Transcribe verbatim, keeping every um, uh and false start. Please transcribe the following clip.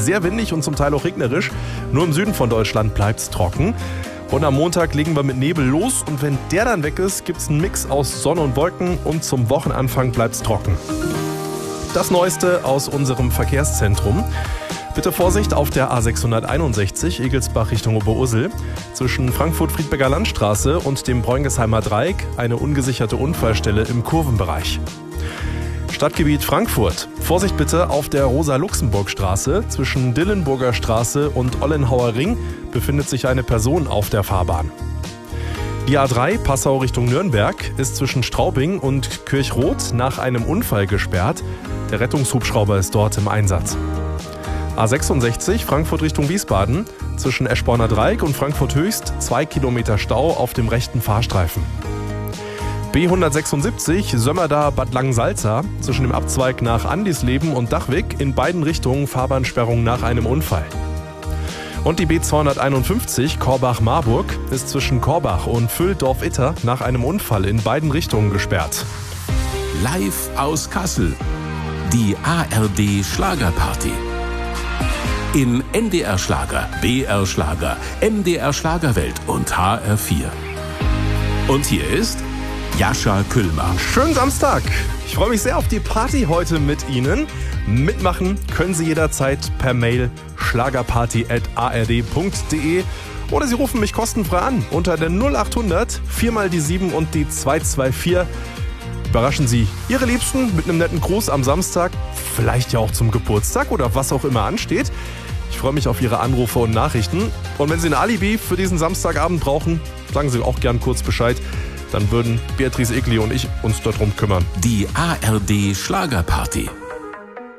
sehr windig und zum Teil auch regnerisch. Nur im Süden von Deutschland bleibt es trocken. Und am Montag legen wir mit Nebel los und wenn der dann weg ist, gibt es einen Mix aus Sonne und Wolken und zum Wochenanfang bleibt es trocken. Das Neueste aus unserem Verkehrszentrum. Bitte Vorsicht auf der A sechshunderteinundsechzig Egelsbach Richtung Oberursel. Zwischen Frankfurt-Friedberger Landstraße und dem Bräungesheimer Dreieck eine ungesicherte Unfallstelle im Kurvenbereich. Stadtgebiet Frankfurt. Vorsicht bitte auf der Rosa-Luxemburg-Straße. Zwischen Dillenburger Straße und Ollenhauer Ring befindet sich eine Person auf der Fahrbahn. Die A drei Passau Richtung Nürnberg ist zwischen Straubing und Kirchroth nach einem Unfall gesperrt. Der Rettungshubschrauber ist dort im Einsatz. A sechsundsechzig Frankfurt Richtung Wiesbaden. Zwischen Eschborner Dreieck und Frankfurt Höchst zwei Kilometer Stau auf dem rechten Fahrstreifen. B hundertsechsundsiebzig Sömmerda Bad Langensalza. Zwischen dem Abzweig nach Andisleben und Dachwig in beiden Richtungen Fahrbahnsperrung nach einem Unfall. Und die B zweihunderteinundfünfzig Korbach-Marburg ist zwischen Korbach und Fülldorf-Itter nach einem Unfall in beiden Richtungen gesperrt. Live aus Kassel. Die A R D Schlagerparty. In N D R Schlager, B R Schlager, M D R Schlagerwelt und H R vier. Und hier ist Jascha Küllmer. Schönen Samstag! Ich freue mich sehr auf die Party heute mit Ihnen. Mitmachen können Sie jederzeit per Mail schlagerparty at a r d punkt d e oder Sie rufen mich kostenfrei an unter der null achthundert vier mal die sieben und die zwei zwei vier. Überraschen Sie Ihre Liebsten mit einem netten Gruß am Samstag, vielleicht ja auch zum Geburtstag oder was auch immer ansteht. Ich freue mich auf Ihre Anrufe und Nachrichten. Und wenn Sie ein Alibi für diesen Samstagabend brauchen, sagen Sie auch gern kurz Bescheid. Dann würden Beatrice Egli und ich uns darum kümmern. Die A R D Schlagerparty.